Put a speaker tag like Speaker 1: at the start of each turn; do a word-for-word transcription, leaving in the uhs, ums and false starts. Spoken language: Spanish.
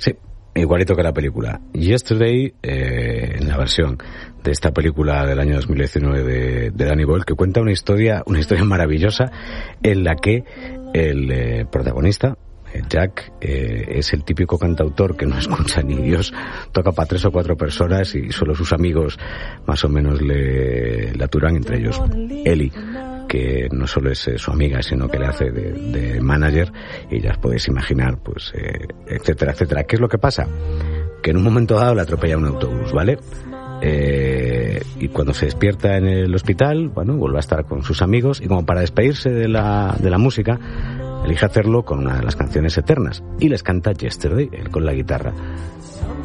Speaker 1: Sí, igualito que la película. Yesterday, eh, en la versión de esta película del año dos mil diecinueve de, de Danny Boyle, que cuenta una historia, una historia maravillosa en la que el eh, protagonista, Jack, eh, es el típico cantautor que no escucha ni Dios, toca para tres o cuatro personas y solo sus amigos más o menos le, le aturan, entre ellos Ellie, que no solo es eh, su amiga, sino que le hace de, de manager, y ya os podéis imaginar, pues, eh, etcétera, etcétera. ¿Qué es lo que pasa? Que en un momento dado le atropella un autobús, ¿vale? Eh, y cuando se despierta en el hospital, bueno, vuelve a estar con sus amigos, y como para despedirse de la, de la música, elige hacerlo con una de las canciones eternas, y les canta Yesterday, él con la guitarra.